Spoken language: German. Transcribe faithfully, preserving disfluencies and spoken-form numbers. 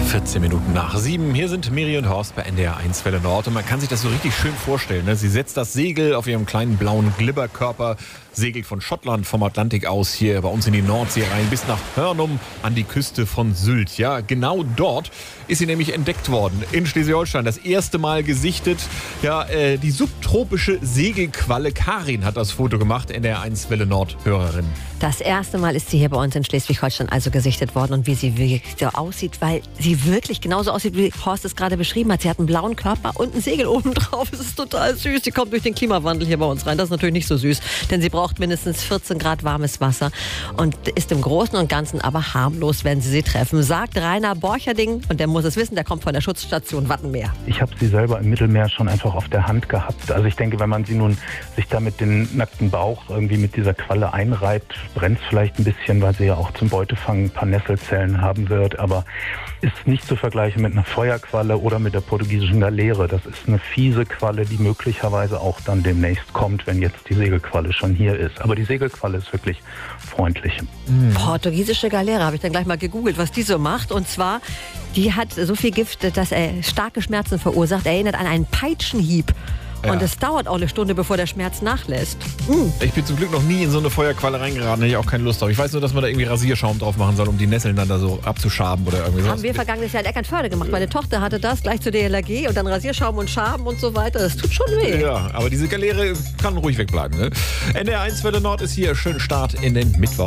vierzehn Minuten nach sieben. Hier sind Miri und Horst bei N D R eins Welle Nord. Und man kann sich das so richtig schön vorstellen. Ne? Sie setzt das Segel auf ihrem kleinen blauen Glibberkörper, segelt von Schottland vom Atlantik aus hier bei uns in die Nordsee rein, bis nach Hörnum an die Küste von Sylt. Ja, genau dort ist sie nämlich entdeckt worden. In Schleswig-Holstein das erste Mal gesichtet. Ja, äh, die subtropische Segelqualle Karin hat das Foto gemacht. N D R eins Welle Nord Hörerin. Das erste Mal ist sie hier bei uns in Schleswig-Holstein also gesichtet worden. Und wie sie wirklich so aussieht, weil sie wirklich genauso aussieht, wie Horst es gerade beschrieben hat. Sie hat einen blauen Körper und ein Segel oben drauf. Es ist total süß. Sie kommt durch den Klimawandel hier bei uns rein. Das ist natürlich nicht so süß, denn sie braucht mindestens vierzehn Grad warmes Wasser und ist im Großen und Ganzen aber harmlos, wenn Sie sie treffen, sagt Rainer Borcherding. Und der muss es wissen, der kommt von der Schutzstation Wattenmeer. Ich habe sie selber im Mittelmeer schon einfach auf der Hand gehabt. Also ich denke, wenn man sie nun sich da mit dem nackten Bauch irgendwie mit dieser Qualle einreibt, brennt es vielleicht ein bisschen, weil sie ja auch zum Beutefang ein paar Nesselzellen haben wird. Aber ist nicht zu vergleichen mit einer Feuerqualle oder mit der portugiesischen Galeere. Das ist eine fiese Qualle, die möglicherweise auch dann demnächst kommt, wenn jetzt die Segelqualle schon hier ist. Aber die Segelqualle ist wirklich freundlich. Mhm. Portugiesische Galeere, habe ich dann gleich mal gegoogelt, was die so macht. Und zwar, die hat so viel Gift, dass er starke Schmerzen verursacht. Erinnert an einen Peitschenhieb. Ja. Und es dauert auch eine Stunde, bevor der Schmerz nachlässt. Mhm. Ich bin zum Glück noch nie in so eine Feuerqualle reingeraten, hätte ich auch keine Lust drauf. Ich weiß nur, dass man da irgendwie Rasierschaum drauf machen soll, um die Nesseln dann da so abzuschaben oder irgendwie so. Haben wir vergangenes Jahr in Eckernförde gemacht. Meine Tochter hatte das gleich zu D L R G und dann Rasierschaum und Schaben und so weiter. Das tut schon weh. Ja, aber diese Galeere kann ruhig wegbleiben. Ne? N D R eins Welle Nord ist hier. Schönen Start in den Mittwoch.